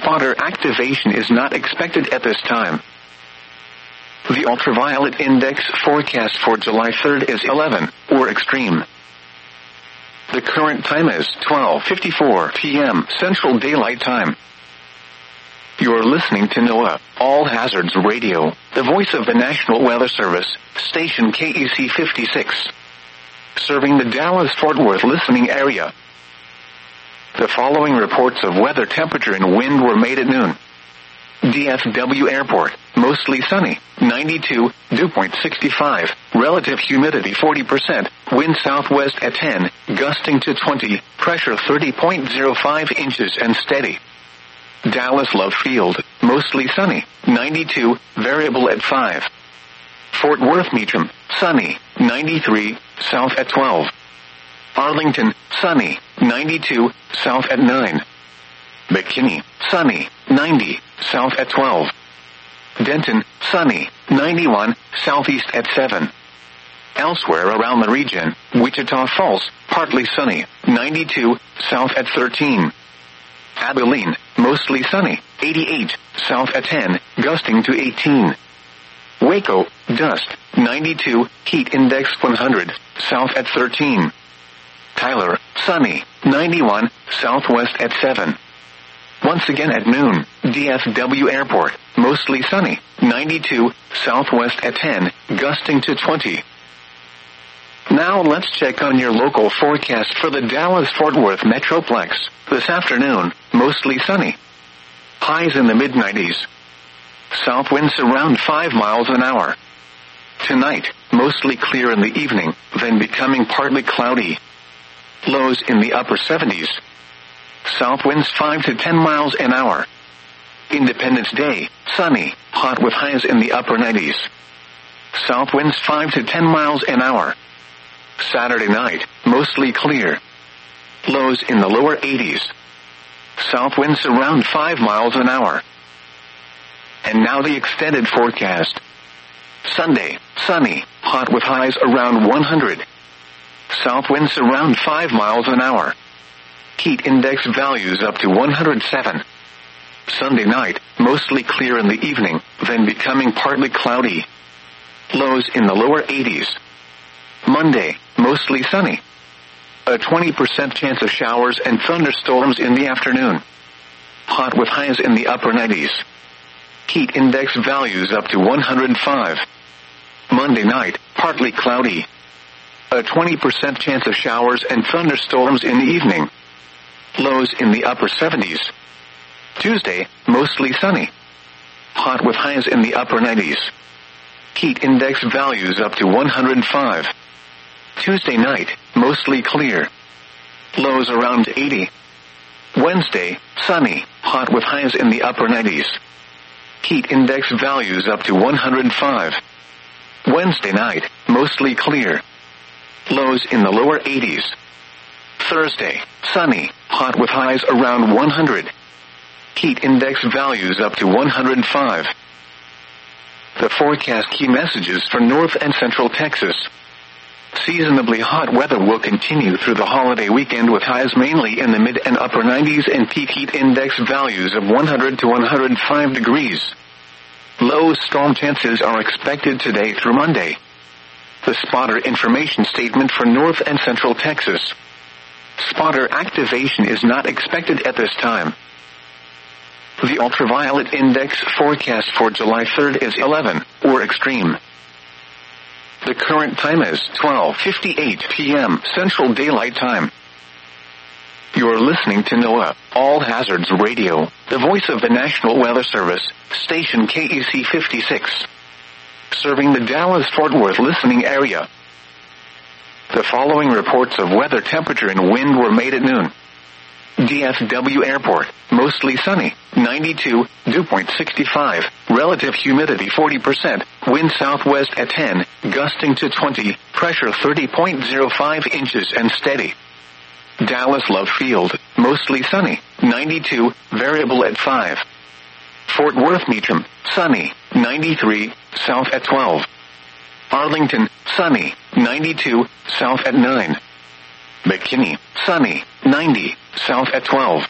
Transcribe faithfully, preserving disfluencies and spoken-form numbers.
Spotter activation is not expected at this time. The ultraviolet index forecast for July third is eleven, or extreme. The current time is twelve fifty-four p m Central Daylight Time. You're listening to NOAA, All Hazards Radio, the voice of the National Weather Service, station K E C fifty-six. Serving the Dallas-Fort Worth listening area. The following reports of weather, temperature, and wind were made at noon. D F W Airport, mostly sunny, ninety-two, dew point sixty-five, relative humidity forty percent, wind southwest at ten, gusting to twenty, pressure thirty point zero five inches and steady. Dallas Love Field, mostly sunny, ninety-two, variable at five. Fort Worth Meacham, sunny, ninety-three, south at twelve. Arlington, sunny, ninety-two, south at nine. McKinney, sunny, ninety, south at twelve. Denton, sunny, ninety-one, southeast at seven. Elsewhere around the region, Wichita Falls, partly sunny, ninety-two, south at thirteen. Abilene, mostly sunny, eighty-eight, south at ten, gusting to eighteen. Waco, dust, ninety-two, heat index one hundred, south at thirteen. Tyler, sunny, ninety-one, southwest at seven. Once again at noon, D F W Airport, mostly sunny, ninety-two, southwest at ten, gusting to twenty. Now let's check on your local forecast for the Dallas-Fort Worth Metroplex. This afternoon, mostly sunny. Highs in the mid nineties. South winds around five miles an hour. Tonight, mostly clear in the evening, then becoming partly cloudy. Lows in the upper seventies. South winds five to ten miles an hour. Independence Day, sunny, hot with highs in the upper nineties. South winds five to ten miles an hour. Saturday night, mostly clear. Lows in the lower eighties. South winds around five miles an hour. And now the extended forecast. Sunday, sunny, hot with highs around one hundred. South winds around five miles an hour. Heat index values up to one hundred seven. Sunday night, mostly clear in the evening, then becoming partly cloudy. Lows in the lower eighties. Monday, mostly sunny. A twenty percent chance of showers and thunderstorms in the afternoon. Hot with highs in the upper nineties. Heat index values up to one hundred five. Monday night, partly cloudy. A twenty percent chance of showers and thunderstorms in the evening. Lows in the upper seventies. Tuesday, mostly sunny. Hot with highs in the upper nineties. Heat index values up to one hundred five. Tuesday night, mostly clear. Lows around eighty. Wednesday, sunny, hot with highs in the upper nineties. Heat index values up to one hundred five. Wednesday night, mostly clear. Lows in the lower eighties. Thursday, sunny, hot with highs around one hundred. Heat index values up to one hundred five. The forecast key messages for North and Central Texas. Seasonably hot weather will continue through the holiday weekend with highs mainly in the mid and upper nineties and peak heat index values of one hundred to one hundred five degrees. Low storm chances are expected today through Monday. The spotter information statement for North and Central Texas. Spotter activation is not expected at this time. The ultraviolet index forecast for July third is eleven, or extreme. The current time is twelve fifty-eight p m Central Daylight Time. You're listening to NOAA, All Hazards Radio, the voice of the National Weather Service, station K E C fifty-six. Serving the Dallas-Fort Worth listening area. The following reports of weather, temperature, and wind were made at noon. D F W Airport, mostly sunny, ninety-two, dew point sixty-five, relative humidity forty percent, wind southwest at ten, gusting to twenty, pressure thirty point zero five inches and steady. Dallas Love Field, mostly sunny, ninety-two, variable at five. Fort Worth Meacham, sunny, ninety-three, south at twelve. Arlington, sunny, ninety-two, south at nine. McKinney, sunny, ninety, south at twelve.